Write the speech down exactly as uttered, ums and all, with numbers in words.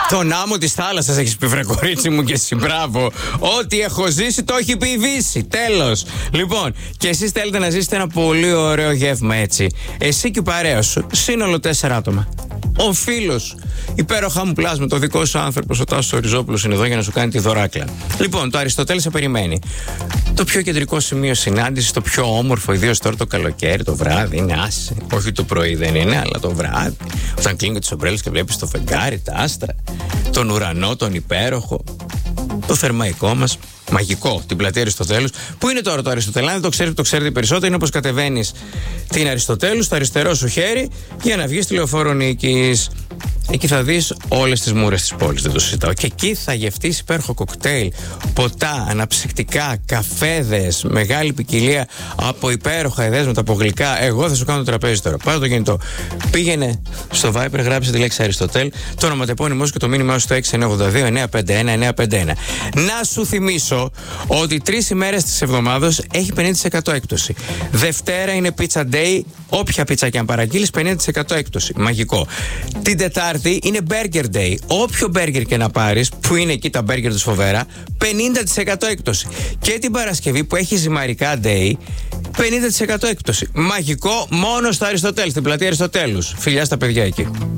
Τον άμμο της θάλασσας έχεις πει, βρε κορίτσι μου, και εσύ, μπράβο. Ό,τι έχω ζήσει το έχει πει η Δύση. Τέλος. Λοιπόν, και εσείς θέλετε να ζήσετε ένα πολύ ωραίο γεύμα έτσι. Εσύ και η παρέα σου, σύνολο τέσσερα άτομα. Ο φίλος, υπέροχα μου πλάσμα, το δικό σου άνθρωπος, ο Τάσος Οριζόπουλος είναι εδώ για να σου κάνει τη δωράκλα. Λοιπόν, το Αριστοτέλη σε περιμένει. Το πιο κεντρικό σημείο συνάντηση, το πιο όμορφο, ιδίως τώρα το καλοκαίρι, το βράδυ, είναι άσε. Όχι το πρωί δεν είναι, αλλά το βράδυ. Όταν κλείνει τις ομπρέλες και βλέπεις το φεγγάρι, τα άστρα, τον ουρανό, τον υπέροχο, το θερμαϊκό μας. Μαγικό, την πλατεία Αριστοτέλους. Πού είναι τώρα το Αριστοτέλου? Αν το ξέρετε, το ξέρετε περισσότερο. Είναι όπως κατεβαίνεις την Αριστοτέλους στο αριστερό σου χέρι για να βγεις στη Λεωφόρο Νίκης. Εκεί θα δεις όλες τις μούρες της πόλης, δεν το συζητάω. Και εκεί θα γευτείς υπέροχο κοκτέιλ, ποτά, αναψυκτικά, καφέδες, μεγάλη ποικιλία από υπέροχα εδέσματα, από γλυκά. Εγώ θα σου κάνω το τραπέζι τώρα. Πάρε το κινητό. Πήγαινε στο Viber, γράψε τη λέξη Αριστοτέλ, το ονοματεπώνυμό σου και το μήνυμά σου στο έξι εννιά ογδόντα δύο εννιά πέντε ένα εννιά πέντε ένα. Να σου θυμίσω ότι τρεις ημέρες της εβδομάδος έχει πενήντα τοις εκατό έκπτωση. Δευτέρα είναι pizza day, όποια πίτσα και αν παραγγείλεις, πενήντα τοις εκατό έκπτωση. Μαγικό. Την Τετάρτη είναι Burger Day. Όποιο burger και να πάρεις, που είναι εκεί τα burger τους φοβερά, πενήντα τοις εκατό έκπτωση. Και την Παρασκευή που έχει ζυμαρικά day, πενήντα τοις εκατό έκπτωση. Μαγικό, μόνο στο Αριστοτέλ, στην πλατεία Αριστοτέλους. Φιλιά στα παιδιά εκεί.